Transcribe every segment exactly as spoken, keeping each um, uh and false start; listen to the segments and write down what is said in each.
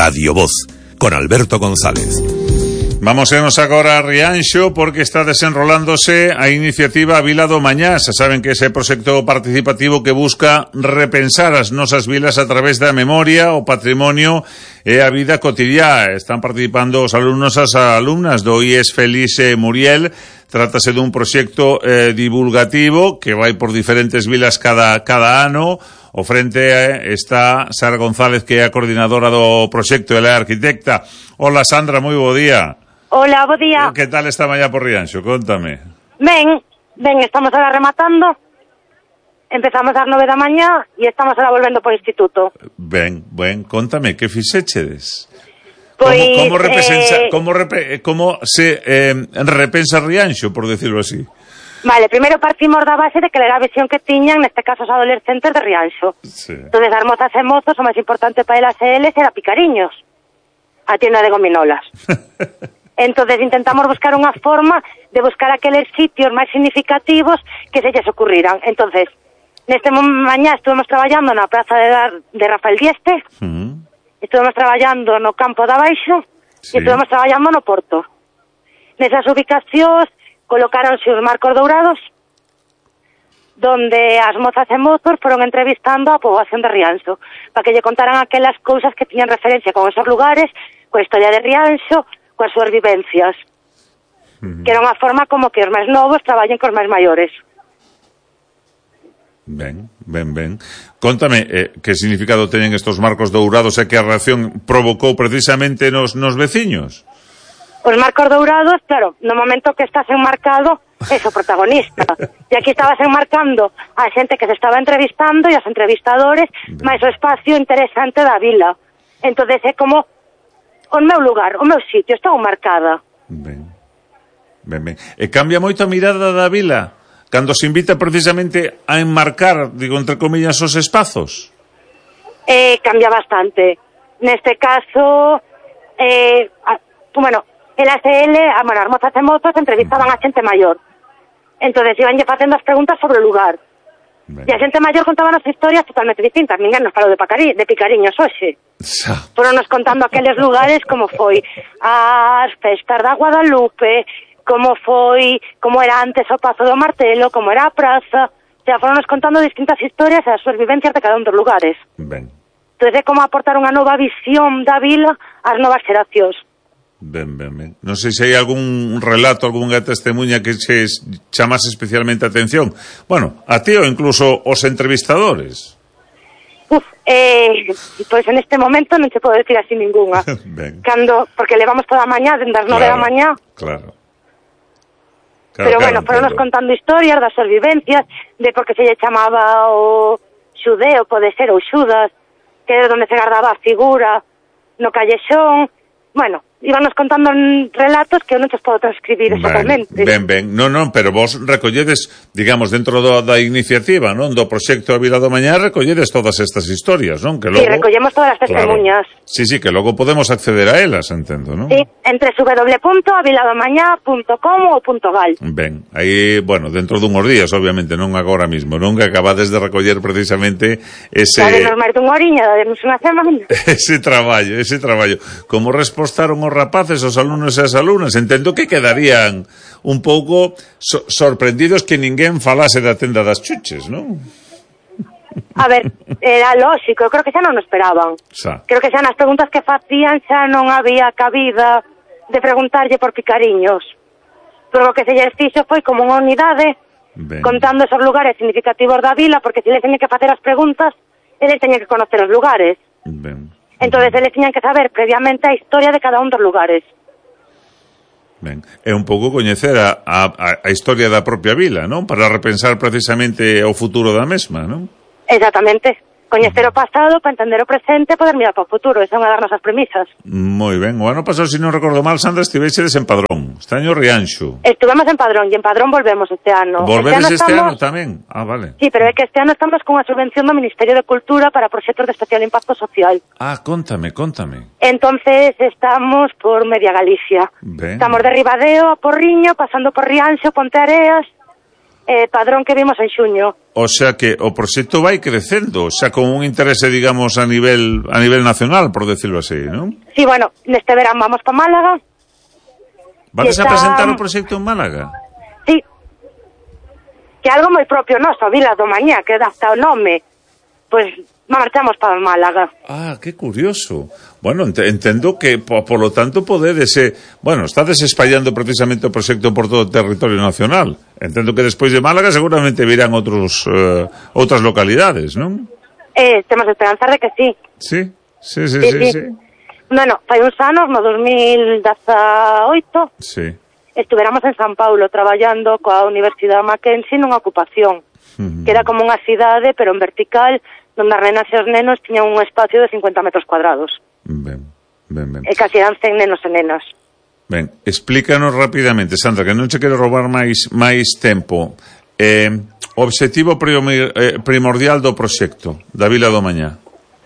Radio Voz, con Alberto González. Vamos a irnos agora a Rianxo porque está desenrolándose a iniciativa Vila do Mañá. Se saben que ese proxecto participativo que busca repensar as nosas vilas a través da memoria, o patrimonio e a vida cotidiá. Están participando os alumnos e as alumnas do I E S Felice Muriel. Trátase dun proxecto eh, divulgativo que vai por diferentes vilas cada, cada ano. O frente eh, está Sara González, que é a coordinadora do proxecto, ela é arquitecta. Hola, Sandra, moi bo día. Hola, bo día. Que tal esta mañá por Rianxo? Contame. Ben, ben, estamos ahora rematando. Empezamos ás nove da mañá e estamos ahora volvendo por instituto. Ben, ben, contame, que fixéchedes? Pois, como, como, repensa, eh... como, repe, como se eh, repensa Rianxo, por decirlo así? Vale, primeiro partimos da base de que era a visión que tiñan, neste caso, os adolescentes de Rianxo. Sí. Entonces, as mozas e mozos, o máis importante para elas e eles era Picariños, a tienda de gominolas. Entonces intentamos buscar unha forma de buscar aqueles sitios máis significativos que se lles ocurriran. Entonces, neste mañá estuvemos traballando na praza de, Dar, de Rafael Dieste, uh-huh. Estuvemos traballando no campo da Baixo, sí. E estuvemos traballando no Porto. Nesas ubicacións colocáronse os marcos dourados, donde as mozas e mozos foron entrevistando a poboación de Rianxo, para que lle contaran aquelas cousas que tiñan referencia con esos lugares, coa historia de Rianxo, coas súas vivencias. Uh-huh. Que era unha forma como que os máis novos traballen cos máis maiores. Ben, ben, ben. Contame, eh, que significado teñen estos marcos dourados e que a reacción provocou precisamente nos, nos veciños? Os marcos dourados, claro, no momento que estás enmarcado, é o protagonista. E aquí estabas enmarcando a xente que se estaba entrevistando e os entrevistadores, máis o espacio interesante da vila. Entonces é como o meu lugar, o meu sitio, estou marcada. Ben, ben, ben. E cambia moito a mirada da vila cando se invita precisamente a enmarcar, digo, entre comillas, os espazos? Eh, cambia bastante. Neste caso, eh, a, bueno, el A S L, a, bueno, as mozas e mozos entrevistaban a xente maior. Entonces ibanlle facendo as preguntas sobre o lugar. Ben. E a xente maior contaban as historias totalmente distintas. Ninguén nos falou de, pacari, de Picariños hoxe. Foron nos contando aqueles lugares como foi as festas da Guadalupe, como foi, como era antes o Pazo do Martelo, como era a praza. O sea, foron nos contando distintas historias e as súas vivencias de cada un dos lugares. Ben. Entón é como aportar unha nova visión da vila ás novas xeracións. Ben, ben, ben. Non sei se hai algún relato, algunha testemunha que se chamase especialmente a atención. Bueno, a ti ou incluso os entrevistadores. Uf, eh, pois en este momento non te podo decir así ninguna. Ben. Cando, porque levamos toda a mañá, dende as nove claro, da mañá. Claro. Claro, pero claro, bueno, foron nos contando historias das súas vivencias, de por que se lle chamaba o xudeo, pode ser, ou xudas, que é onde se guardaba a figura, no callexón. Bueno, íbanos contando relatos que eu non te podo transcribir exactamente. Ben, ben, non, non, pero vos recolledes, digamos, dentro do, da iniciativa, non, do proxecto A Vila do Mañá, recolledes todas estas historias, non? Que logo, sí, recollemos todas as testemunhas. Claro, sí, sí, que logo podemos acceder a elas, entendo, non? Sí, entre w w w punto aviladomañá punto com ou punto gal. Ben, aí, bueno, dentro dunhos días, obviamente, non agora mismo, non, que acabades de recoller precisamente ese... Dadenos máis dunha oriña, dadenos unha semana. Ese traballo, ese traballo. Como respostaron os rapaces, os alumnos e as alumnas, entendo que quedarían un pouco so sorprendidos que ninguén falase da tenda das chuches, non? A ver, era lógico, eu creo que xa non o esperaban. Xa. Creo que xa nas preguntas que facían xa non había cabida de preguntarlle por Picariños. Pero o que se lle fixo foi como unha unidade, ben, contando esos lugares significativos da vila, porque se les teñen que facer as preguntas, eles teñen que conocer os lugares. Ben. Entonces eles tiñan que saber previamente a historia de cada un dos lugares. Ben, é un pouco coñecer a, a, a historia da propia vila, non? Para repensar precisamente o futuro da mesma, non? Exactamente. Coñecer o pasado para entender o presente e poder mirar para o futuro. Esa é unha das nosas premisas. Moi ben. O ano pasado, se non recordo mal, Sandra, estiveixedes en Padrón. Este año Rianxo. Estuvemos en Padrón e en Padrón volvemos este ano. Volvedes este, ano, este estamos... ano tamén? Ah, vale. Sí, pero é que este ano estamos con a subvención do Ministerio de Cultura para proxectos de especial impacto social. Ah, contame, contame. Entonces estamos por media Galicia. Ben. Estamos de Ribadeo a Porriño, pasando por Rianxo, Ponteareas, eh, padrón que vimos en xuño. O sea que o proxecto vai crecendo, xa con un interese, digamos, a nivel a nivel nacional, por decirlo así, non? Sí, bueno, neste verán vamos pa Málaga. Vades está... a presentar o proxecto en Málaga? Sí. Que é algo moi propio noso, Vila do Mañá, que dá hasta o nome. Pois marchamos para Málaga. Ah, qué curioso. Bueno, ent entendo que, por, por lo tanto, podedes... Eh, bueno, estades espallando precisamente o proxecto por todo o territorio nacional. Entendo que despois de Málaga seguramente virán outros, eh, outras localidades, non? Eh, temos esperanza de que sí. Sí, sí, sí, sí, sí. sí. sí. Bueno, fai uns anos, no dos mil dezaoito, sí. estuveramos en San Paulo traballando coa Universidade Mackenzie nunha ocupación, uh-huh. que era como unha cidade, pero en vertical, donde as nenas e os nenos tiñan un espacio de cincuenta metros cuadrados. Ben, ben, ben. E casi eran cen nenos e nenas. Ben, explícanos rapidamente, Sandra, que non che quero roubar máis máis tempo. Eh, o obxectivo primordial do proxecto da Vila do Mañá.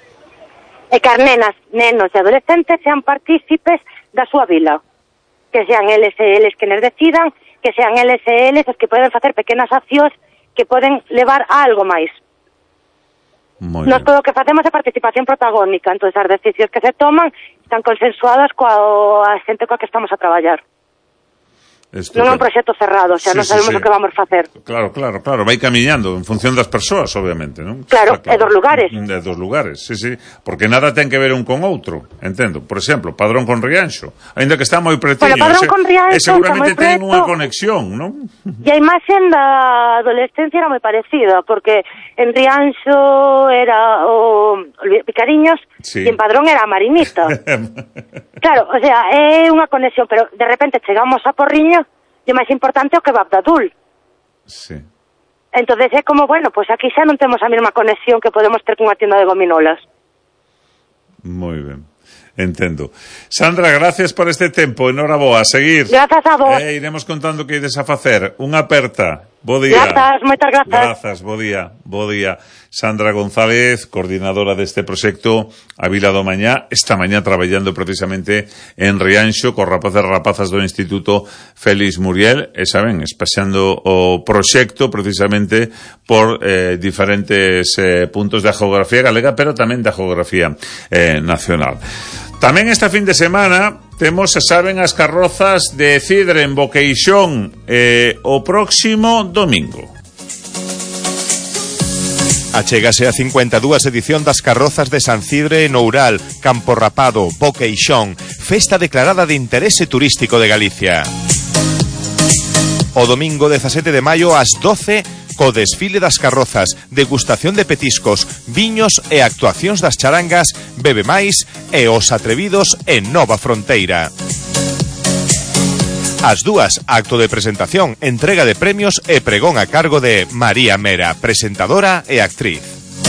E que as nenas, nenos e adolescentes sean partícipes da súa vila. Que sean eles e eles que nos decidan, que sean eles e eles os que poden facer pequenas accións que poden levar a algo máis. Moi Nos ben. todo o que facemos é participación protagónica, entón as decisións que se toman están consensuadas coa a xente coa que estamos a traballar. Estupendo. Non é un proxecto cerrado, xa Sí, non sí, sabemos sí. o que vamos facer. Claro, claro, claro, vai camiñando en función das persoas, obviamente, non? Claro, Está e dos lugares. De dos lugares, sí, sí, porque nada ten que ver un con outro, entendo. Por exemplo, Padrón con Rianxo, aínda que está moi pretiño, Bueno, Padrón ese, con Rianxo e seguramente está moi ten unha preto. conexión, non? E a imaxe da adolescencia era moi parecida, porque en Rianxo era o, o Picariños, Sí. e en Padrón era a Marinita. Claro, o sea, é unha conexión, pero de repente chegamos a Porriño, e o máis importante é o kebab da Dul. Sí. Entonces é como, bueno, pois pues aquí xa non temos a mesma conexión que podemos ter cunha tienda de gominolas. Moi ben. Entendo. Sandra, gracias por este tempo. Enhoraboa. A seguir. Grazas a vos. Eh, iremos contando que ides a facer. Unha aperta. Bo día. Grazas, moitas grazas. Grazas, bo día. Bo día. Sandra González, coordinadora deste proxecto a Vila do Mañá, esta mañá traballando precisamente en Rianxo cos rapaces e rapazas do Instituto Félix Muriel, e saben, espaxando o proxecto precisamente por eh, diferentes eh, puntos da geografía galega, pero tamén da geografía eh, nacional. Tamén esta fin de semana temos, se saben, as carrozas de Cidre en Boqueixón eh, o próximo domingo. Achégase a cincuenta e dúas edición das carrozas de San Cidre en Oural, Campo Rapado, Boqueixón, festa declarada de interese turístico de Galicia. O domingo dezasete de maio ás doce, co desfile das carrozas, degustación de petiscos, viños e actuacións das charangas, Bebe Máis e Os Atrevidos en Nova Fronteira. As dúas, acto de presentación, entrega de premios e pregón a cargo de María Mera, presentadora e actriz.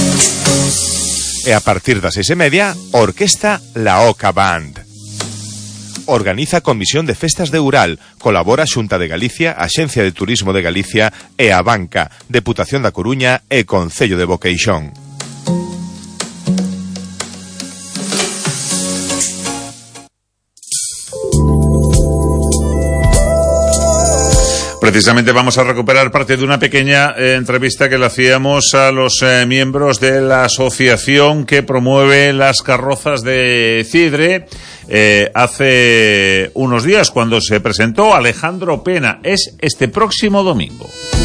E a partir das seis e media, Orquesta La Oca Band. Organiza a Comisión de Festas de Oural, colabora a Xunta de Galicia, a Axencia de Turismo de Galicia e a Banca, Deputación da Coruña e Concello de Boqueixón. Precisamente vamos a recuperar parte de una pequeña eh, entrevista que le hacíamos a los eh, miembros de la asociación que promueve las carrozas de Cidre eh, hace unos días cuando se presentó Alejandro Pena. Es este próximo domingo.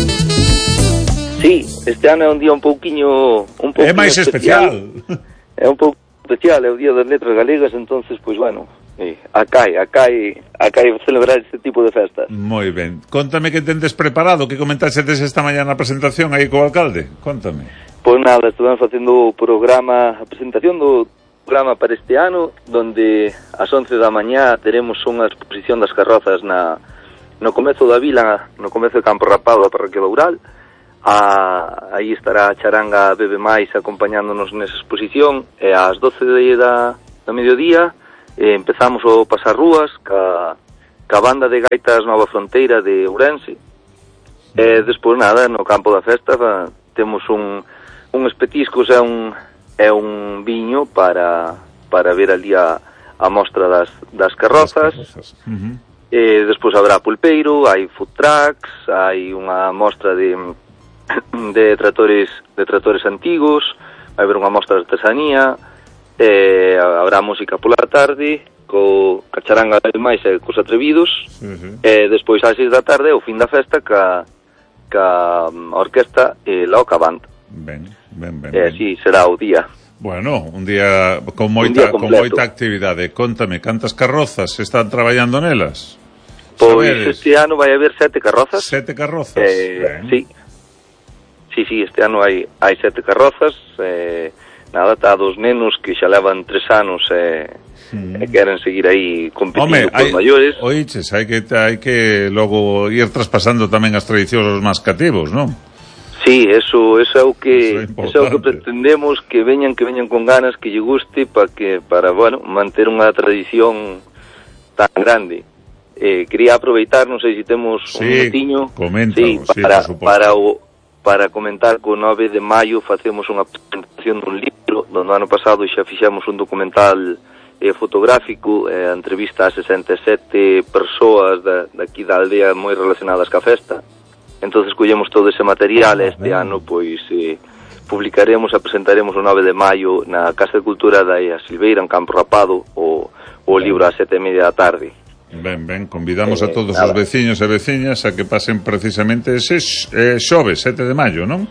Sí, este ano é un día un pouquiño un pouquiño É máis especial. especial. É un pouco especial, é o Día das Letras Galegas, entonces, pois, bueno, eh, acai, acai, acai celebrar este tipo de festas. Moi ben. Contame que tendes preparado, que comentaxetes esta mañá na presentación aí co alcalde. Contame. Pois nada, estuvemos facendo o programa, a presentación do programa para este ano, donde ás once da mañá teremos unha exposición das carrozas na, no comezo da vila, no comezo de Campo Rapado, da parroquia de Oural. Ah, aí estará a charanga Bebe Máis acompañándonos nesa exposición, e ás doce da, da mediodía eh, empezamos o Pasarrúas ca, ca banda de gaitas Nova Fronteira de Ourense, e despois nada, no campo da festa fa, temos un, un espetiscos e un, e un viño para, para ver ali a, a mostra das, das carrozas. Das carrozas. Uh-huh. Eh, despois habrá pulpeiro, hai food trucks, hai unha mostra de de tratores de tratores antigos, vai haber unha mostra de artesanía, eh, habrá música pola tarde, co cacharanga e máis e cos atrevidos, uh-huh. E despois ás seis da tarde o fin da festa ca, ca orquesta e la Oca Band. Ben, ben, ben. E así será o día. Bueno, un día con moita, con moita actividade. Contame, cantas carrozas están traballando nelas? Pois Sabedes? Este ano vai haber sete carrozas. Sete carrozas? Eh, sí. Sí, sí, este ano hai, hai sete carrozas. Eh, nada, está dos nenos que xa levan tres anos e, mm. e queren seguir aí competindo cos maiores. Oiches, hai que, hai que logo ir traspasando tamén as tradicións aos máis cativos, non? Sí, eso, eso é o que eso é, eso é o que pretendemos, que veñan, que veñan con ganas, que lle guste para que para, bueno, manter unha tradición tan grande. Eh, quería aproveitar, non sei se temos sí, un minutiño, sí, para sí, para o para comentar que o nove de maio facemos unha presentación dun libro, donde ano pasado xa fixemos un documental eh, fotográfico, eh, a entrevista a sesenta e sete persoas da, daqui da aldea moi relacionadas ca festa. Entonces collemos todo ese material e este ano pois eh, publicaremos e presentaremos o nove de maio na Casa de Cultura da Ea Silveira, en Campo Rapado, o, o libro a sete e media da tarde. Ben, ben, convidamos eh, a todos nada. Os veciños e veciñas a que pasen precisamente ese eh, xoves, sete de maio, non?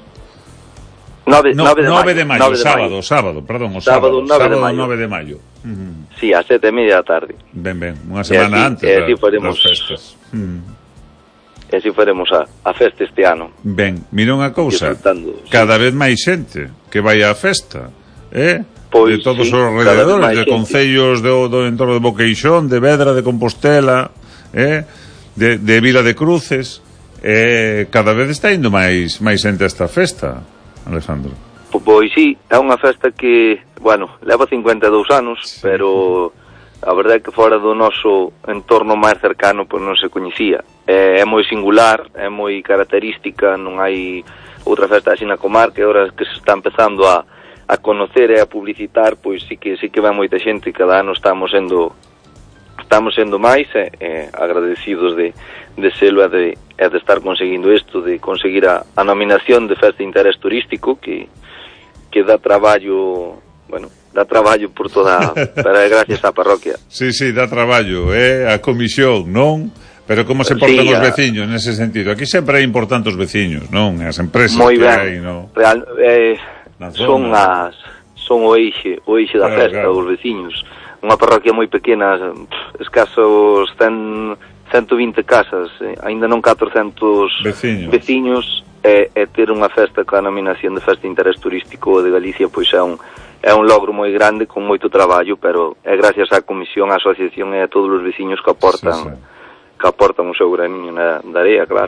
nove, no, nove de nove de maio, maio, sábado, sábado, perdón, o sábado, sábado, nove sábado de maio. nove de maio. Uh-huh. Sí, a sete e media da tarde. Ben, ben, unha semana así, antes da, faremos, das festas. Uh-huh. E así faremos a, a festa este ano. Ben, mira unha cousa, cada vez máis xente que vai á festa, eh? Pois, de todos sí, os alrededores, de concellos do, do entorno de Boqueixón, de Vedra, de Compostela, eh? de, de Vila de Cruces, eh? cada vez está indo máis máis xente a esta festa, Alejandro. Pois sí, é unha festa que, bueno, leva cincuenta e dous anos, sí. Pero a verdade é que fora do noso entorno máis cercano pois non se coñecía. É, é moi singular, é moi característica, non hai outra festa así na comarca, e agora que se está empezando a, a conocer e a publicitar, pois sí que sí que vai moita xente, e cada ano estamos sendo estamos sendo máis e, e agradecidos de, de selo e de, e de estar conseguindo isto, de conseguir a, a nominación de Festa de Interés Turístico, que, que dá traballo, bueno, dá traballo por toda, pero é gracias á parroquia. Sí, sí, dá traballo, eh, a comisión, non? Pero como se portan sí, os veciños nese sentido? Aquí sempre é importante os veciños, non? As empresas moi que ben. hai, non? Real, eh, son as son o eixe, o eixe da claro, festa, claro. Os veciños. Unha parroquia moi pequena, escasos cen, ciento vinte casas, eh, aínda non catrocentos veciños, veciños e, e ter unha festa coa nominación de Festa de Interés Turístico de Galicia, pois é un é un logro moi grande, con moito traballo, pero é gracias á comisión, á asociación e a todos os veciños que aportan sí, sí. que aportan o seu graniño na, na area, claro.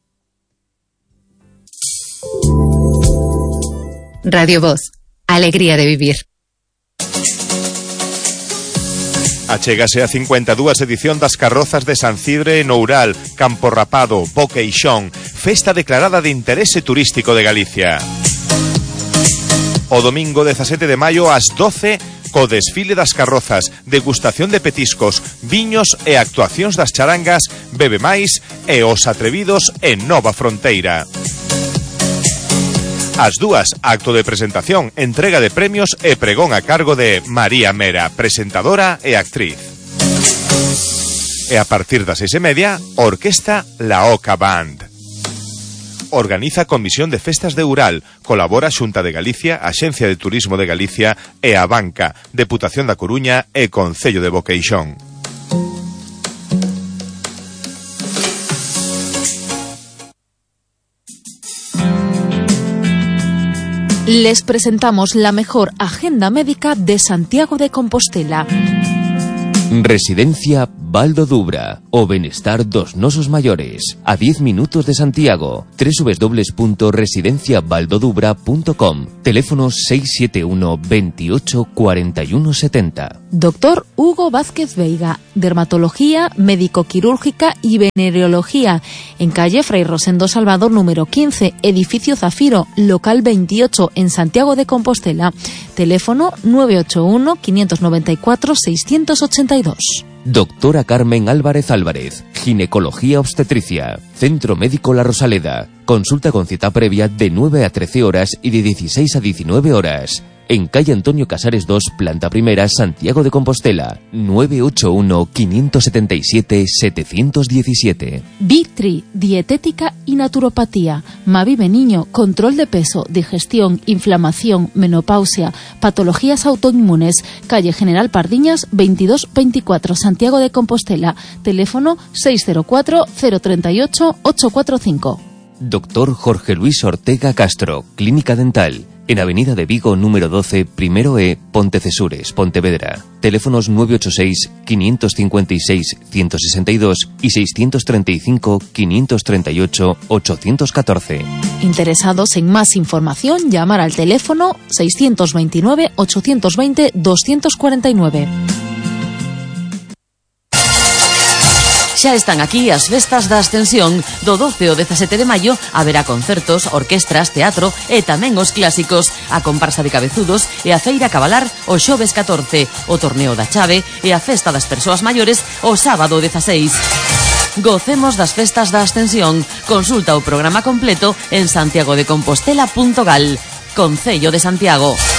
Radio Voz, alegría de vivir. Achégase a cincuenta e dúas edición das carrozas de San Cidre en Oural, Campo Rapado, Boqueixón, festa declarada de interese turístico de Galicia. O domingo dezasete de maio ás doce, co desfile das carrozas, degustación de petiscos, viños e actuacións das charangas, Bebe Máis e Os Atrevidos en Nova Fronteira. As dúas, acto de presentación, entrega de premios e pregón a cargo de María Mera, presentadora e actriz. E a partir das seis e media, orquesta La Oca Band. Organiza a Comisión de Festas de Oural, colabora a Xunta de Galicia, Axencia de Turismo de Galicia e a Banca, Deputación da Coruña e Concello de Boqueixón. Les presentamos la mejor agenda médica de Santiago de Compostela. Residencia Baldo Dubra, o benestar dos nosos maiores, a diez minutos de Santiago. doble u doble u doble u punto residencia baldo dubra punto com. Teléfono seis siete uno, veintiocho, cuarenta y uno setenta. Doctor Hugo Vázquez Veiga, dermatología, médico-quirúrgica y venereología, en calle Fray Rosendo Salvador número quince, edificio Zafiro, local veintiocho, en Santiago de Compostela. Teléfono nueve ocho uno, cinco nueve cuatro, seis ocho dos. Doctora Carmen Álvarez Álvarez, ginecología obstetricia, Centro Médico La Rosaleda. Consulta con cita previa de nueve a trece horas y de dieciséis a diecinueve horas. En calle Antonio Casares dos, planta primera, Santiago de Compostela. nueve ocho uno, cinco siete siete, siete uno siete. Vitri, dietética y naturopatía. Mavive Niño, control de peso, digestión, inflamación, menopausia, patologías autoinmunes. Calle General Pardiñas, veintidós veinticuatro, Santiago de Compostela. Teléfono seis cero cuatro, cero tres ocho, ocho cuatro cinco. Doctor Jorge Luis Ortega Castro, Clínica Dental. En Avenida de Vigo, número doce, primero E, Pontecesures, Pontevedra. Teléfonos nueve ocho seis, cinco cinco seis, uno seis dos y seis tres cinco, cinco tres ocho, ocho uno cuatro. Interesados en más información, llamar al teléfono seis dos nueve, ocho dos cero, dos cuatro nueve. Xa están aquí as festas da Ascensión. Do doce ao dezasete de maio haberá concertos, orquestras, teatro e tamén os clásicos, a comparsa de cabezudos e a feira cabalar o xoves catorce, o torneo da chave e a festa das persoas maiores o sábado dezaseis. Gocemos das festas da Ascensión. Consulta o programa completo en santiago de compostela punto gal. Concello de Santiago.